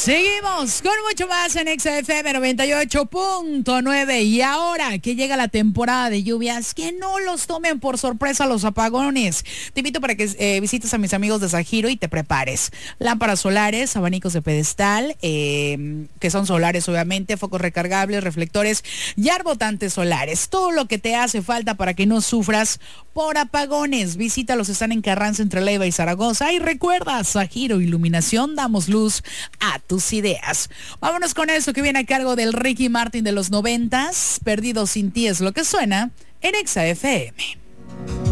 Seguimos con mucho más en XFM 98.9 y ahora que llega la temporada de lluvias, que no los tomen por sorpresa los apagones. Te invito para que visites a mis amigos de Sajiro y te prepares. Lámparas solares, abanicos de pedestal, que son solares obviamente, focos recargables, reflectores y arbotantes solares. Todo lo que te hace falta para que no sufras por apagones. Visítalos, están en Carranza entre Leiva y Zaragoza. Y recuerda, Sajiro Iluminación, damos luz a tus ideas. Vámonos con eso que viene a cargo del Ricky Martin de los 90s. Perdido sin ti es lo que suena en XFM.